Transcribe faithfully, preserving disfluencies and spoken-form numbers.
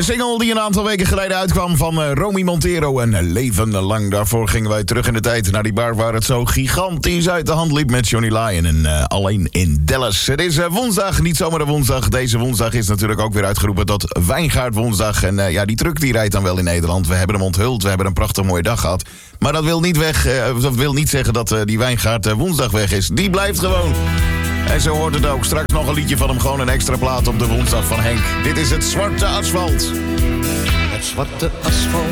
De single die een aantal weken geleden uitkwam van uh, Romy Montero en Leven Lang. Daarvoor gingen wij terug in de tijd naar die bar waar het zo gigantisch uit de hand liep met Johnny Lyon en uh, alleen in Dallas. Het is uh, woensdag, niet zomaar een woensdag. Deze woensdag is natuurlijk ook weer uitgeroepen tot Wijngaard woensdag. En uh, ja, die truck die rijdt dan wel in Nederland. We hebben hem onthuld, we hebben een prachtig mooie dag gehad. Maar dat wil niet, weg, uh, dat wil niet zeggen dat uh, die Wijngaard uh, woensdag weg is. Die blijft gewoon. En zo hoort het ook. Straks nog een liedje van hem, gewoon een extra plaat op de woensdag van Henk. Dit is het Zwarte Asfalt. Het zwarte asfalt